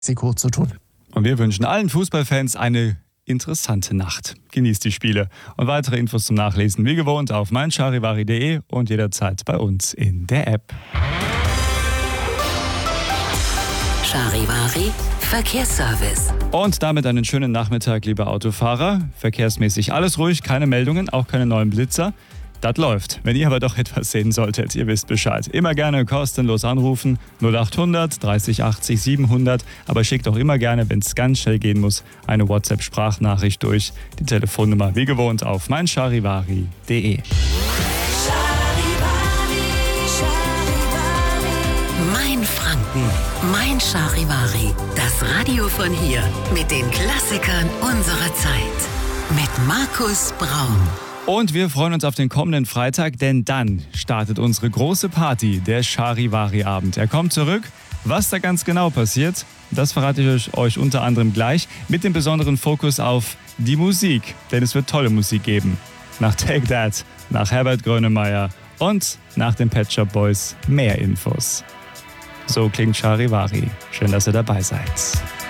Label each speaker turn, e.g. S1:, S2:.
S1: Mexiko zu tun.
S2: Und wir wünschen allen Fußballfans eine interessante Nacht. Genießt die Spiele. Und weitere Infos zum Nachlesen wie gewohnt auf meincharivari.de und jederzeit bei uns in der App.
S3: Charivari Verkehrsservice.
S2: Und damit einen schönen Nachmittag, liebe Autofahrer. Verkehrsmäßig alles ruhig, keine Meldungen, auch keine neuen Blitzer. Das läuft. Wenn ihr aber doch etwas sehen solltet, ihr wisst Bescheid. Immer gerne kostenlos anrufen, 0800 30 80 700. Aber schickt auch immer gerne, wenn es ganz schnell gehen muss, eine WhatsApp-Sprachnachricht durch. Die Telefonnummer wie gewohnt auf meincharivari.de.
S3: Mein Franken, mein Charivari. Das Radio von hier mit den Klassikern unserer Zeit. Mit Markus Braun.
S2: Und wir freuen uns auf den kommenden Freitag, denn dann startet unsere große Party, der Charivari-Abend. Er kommt zurück. Was da ganz genau passiert, das verrate ich euch unter anderem gleich, mit dem besonderen Fokus auf die Musik. Denn es wird tolle Musik geben. Nach Take That, nach Herbert Grönemeyer und nach den Pet Shop Boys mehr Infos. So klingt Charivari. Schön, dass ihr dabei seid.